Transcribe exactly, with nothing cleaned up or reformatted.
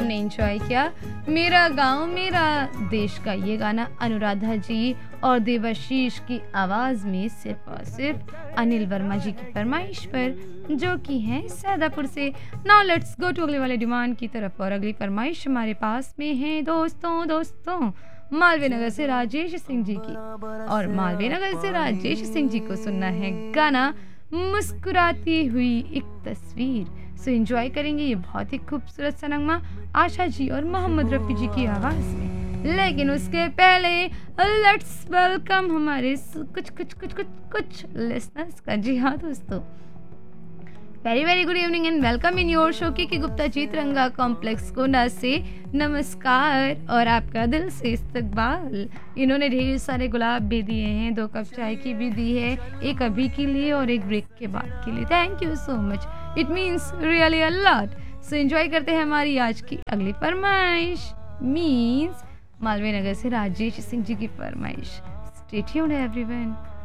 हमने एंजॉय किया मेरा गांव मेरा देश का ये गाना अनुराधा जी और देवाशीष की आवाज में सिर्फ और सिर्फ अनिल वर्मा जी की फरमाइश पर, जो कि है सैदापुर से। नाउ लेट्स गो टू अगले वाले डिमांड की तरफ। और अगली फरमाइश हमारे पास में है दोस्तों दोस्तों मालवीय नगर से राजेश सिंह जी की। और मालवीय नगर से राजेश सिंह जी को सुनना है गाना मुस्कुराती हुई एक तस्वीर। सो एंजॉय करेंगे ये बहुत ही खूबसूरत सा नगमा आशा जी और मोहम्मद रफी जी की आवाज में। लेकिन उसके पहले लेट्स वेलकम हमारे कुछ कुछ कुछ कुछ कुछ लिसनर्स का। जी हाँ दोस्तों, very very good evening and welcome in your show की गुप्ता जी तिरंगा कॉम्प्लेक्स गोंडा से नमस्कार और आपका दिल से इस्तकबाल। इन्होंने ढेर सारे गुलाब भी दिए हैं, दो कप चाय की भी दी है, एक अभी के लिए और एक ब्रेक के बाद के लिए। Thank you so much, it means really a lot. So enjoy करते हैं हमारी आज की अगली फरमाइश, मीन्स मालवीय नगर से राजेश सिंह जी की फरमाइश। Stay tuned everyone.